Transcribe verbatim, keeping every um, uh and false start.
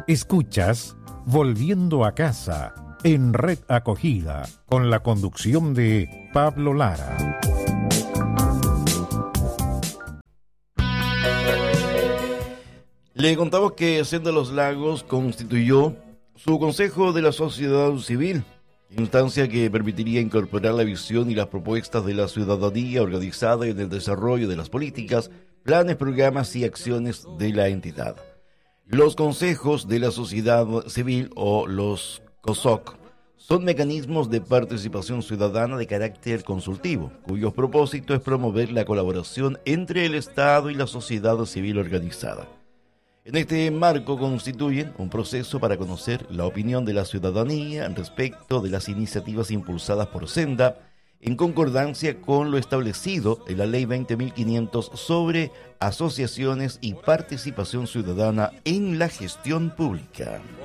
Escuchas Volviendo a Casa en Red Acogida, con la conducción de Pablo Lara. Le contamos que Senda Los Lagos constituyó su Consejo de la Sociedad Civil, instancia que permitiría incorporar la visión y las propuestas de la ciudadanía organizada en el desarrollo de las políticas, planes, programas y acciones de la entidad. Los consejos de la sociedad civil, o los COSOC, son mecanismos de participación ciudadana de carácter consultivo, cuyo propósito es promover la colaboración entre el Estado y la sociedad civil organizada. En este marco constituyen un proceso para conocer la opinión de la ciudadanía respecto de las iniciativas impulsadas por Senda, en concordancia con lo establecido en la Ley veinte mil quinientos sobre asociaciones y participación ciudadana en la gestión pública.